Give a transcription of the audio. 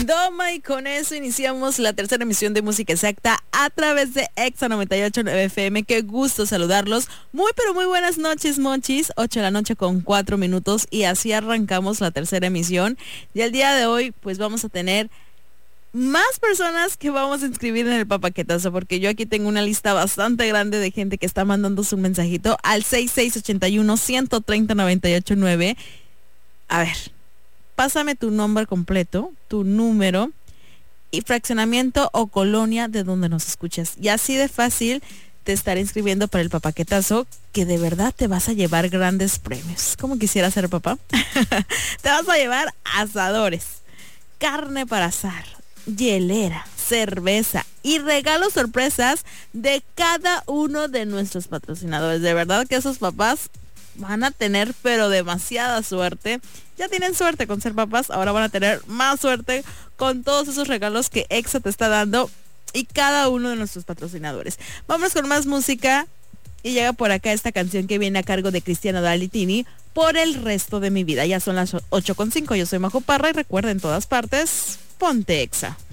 Doma, y con eso iniciamos la tercera emisión de Música Exacta a través de Exa 98.9 FM. Qué gusto saludarlos. Muy pero muy buenas noches, monchis. 8 de la noche con 4 minutos y así arrancamos la tercera emisión. Y el día de hoy pues vamos a tener más personas que vamos a inscribir en el papaquetazo, porque yo aquí tengo una lista bastante grande de gente que está mandando su mensajito al 6681-130-989. A ver, pásame tu nombre completo, tu número y fraccionamiento o colonia de donde nos escuchas. Y así de fácil te estaré inscribiendo para el papaquetazo, que de verdad te vas a llevar grandes premios. ¿Cómo quisiera ser papá? Te vas a llevar asadores, carne para asar, hielera, cerveza y regalos sorpresas de cada uno de nuestros patrocinadores. De verdad que esos papás van a tener pero demasiada suerte. Ya tienen suerte con ser papás, ahora van a tener más suerte con todos esos regalos que Exa te está dando y cada uno de nuestros patrocinadores. Vamos con más música y llega por acá esta canción que viene a cargo de Cristiano Dalitini, Por el resto de mi vida. Ya son las 8:05. Yo soy Majo Parra y recuerda, en todas partes, ponte Exa.